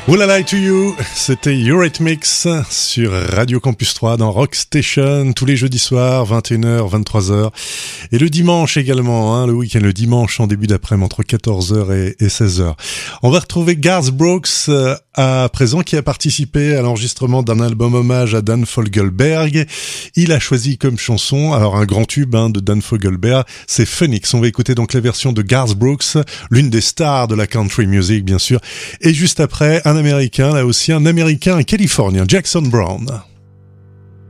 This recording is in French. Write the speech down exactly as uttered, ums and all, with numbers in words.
Will I Lie to You, c'était Eurythmics sur Radio Campus trois dans Rock Station tous les jeudis soirs, vingt et une heures, vingt-trois heures. Et le dimanche également, hein, le week-end, le dimanche en début d'après-midi entre quatorze heures et, et seize heures. On va retrouver Garth Brooks euh, à présent qui a participé à l'enregistrement d'un album hommage à Dan Fogelberg. Il a choisi comme chanson, alors un grand tube hein, de Dan Fogelberg, c'est Phoenix. On va écouter donc la version de Garth Brooks, l'une des stars de la country music bien sûr. Et juste après, un Américain, là aussi un Américain, un Californien, Jackson Browne.